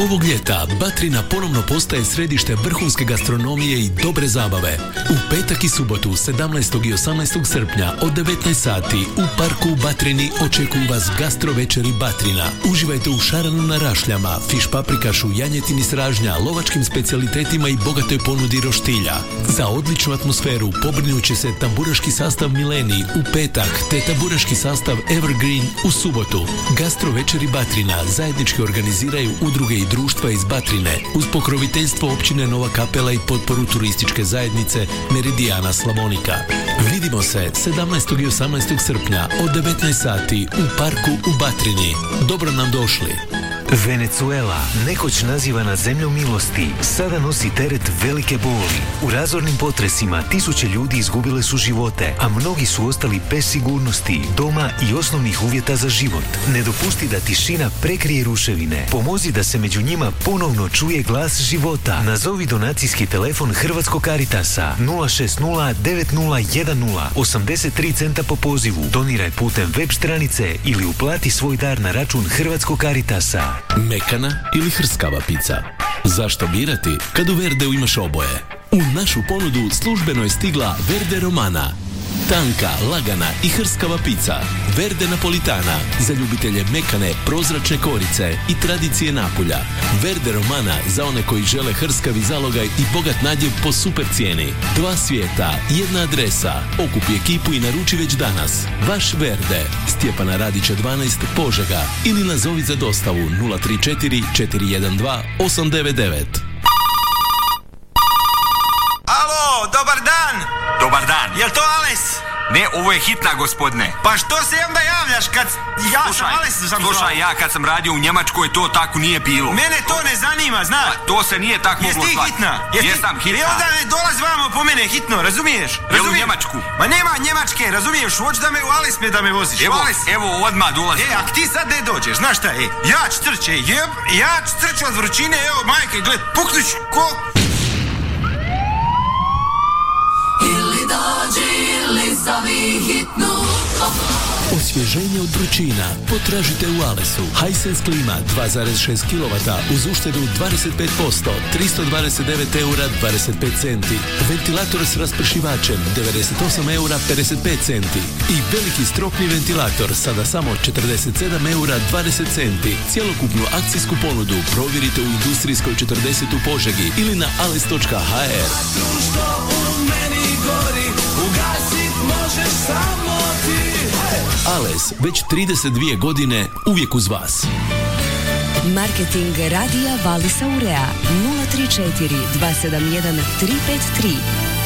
Ovog ljeta Batrina ponovno postaje središte vrhunske gastronomije i dobre zabave. U petak i subotu 17. i 18. srpnja od 19 sati u parku u Batrini očekuju vas gastro večeri Batrina. Uživajte u šaranu na rašljama, fiš paprikašu, janjetini s ražnja, lovačkim specijalitetima i bogatoj ponudi roštilja. Za odličnu atmosferu pobrinut će se tamburaški sastav Mileni u petak te tamburaški sastav Evergreen u subotu. Gastro večeri Batrina zajednički organiziraju udruge i društva iz Batrine uz pokroviteljstvo općine Nova Kapela i potporu turističke zajednice Meridijana Slavonika. Vidimo se 17. i 18. srpnja od 19 sati u parku u Batrini. Dobro nam došli. Venezuela, nekoć nazivana zemljom milosti, sada nosi teret velike boli. U razornim potresima tisuće ljudi izgubile su živote, a mnogi su ostali bez sigurnosti, doma i osnovnih uvjeta za život. Ne dopusti da tišina prekrije ruševine. Pomozi da se među njima ponovno čuje glas života. Nazovi donacijski telefon Hrvatskog Caritasa 060 9010 83 centa po pozivu. Doniraj putem web stranice ili uplati svoj dar na račun Hrvatskog Caritasa. Mekana ili hrskava pizza? Zašto birati kad u Verdeu imaš oboje? U našu ponudu službeno je stigla Verde Romana. Tanka, lagana i hrskava pizza. Verde Napolitana za ljubitelje mekane, prozračne korice i tradicije Napulja. Verde Romana za one koji žele hrskavi zalogaj i bogat nadjev po super cijeni. 2 svijeta, 1 adresa. Okupi ekipu i naruči već danas. Vaš Verde. Stjepana Radića 12, Požega. Ili nazovi za dostavu 034 412 899. Alo, dobar dan! Dobar dan. Jel to Ales? Ne, ovo je hitna, gospodine. Pa što se onda javljaš kad... Ja sam Ales sam Slušaj, ja kad sam radio u Njemačkoj to tako nije bilo. Mene to ne zanima, znaš. Pa, to se nije tako moglo slati. Jesi ti hitna? Jesam hitna. I onda ne dolaz vamo po mene hitno, razumiješ? Jel u Njemačku? Ma nema Njemačke, razumiješ? Hoću da me u Ales da me voziš. Evo odmah dolazim. A ti sad ne dođeš, znaš šta je? Ja čtrče, ja čtrču od vrućine, evo majke, gled, puknuć, ko... Ili dođi, ili zovi hitnu. Osvježenje od vrućina potražite u Alesu. Hisense klima 2,6 kW uz uštedu 25%, 329 eura 25 centi. Ventilator s raspršivačem 98 eura 55 centi. I veliki stropni ventilator sada samo 47 eura 20 centi. Cjelokupnu akcijsku ponudu provjerite u industrijskoj 40 u Požegi ili na ales.hr. Ales, već 32 godine, uvijek uz vas. Marketing radija Valisa Urea 034 271 353.